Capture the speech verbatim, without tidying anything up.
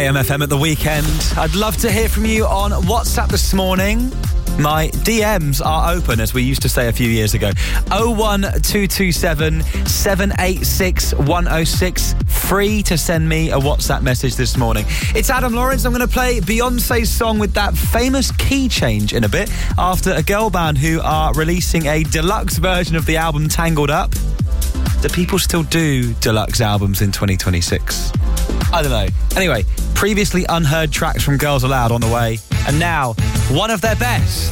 A M F M at the weekend. I'd love to hear from you on WhatsApp this morning. My D Ms are open, as we used to say a few years ago. oh one two two seven, seven eight six, one oh six. Free to send me a WhatsApp message this morning. It's Adam Lawrence. I'm going to play Beyonce's song with that famous key change in a bit, after a girl band who are releasing a deluxe version of the album Tangled Up. Do people still do deluxe albums in twenty twenty-six? I don't know. Anyway, previously unheard tracks from Girls Aloud on the way, and now one of their best.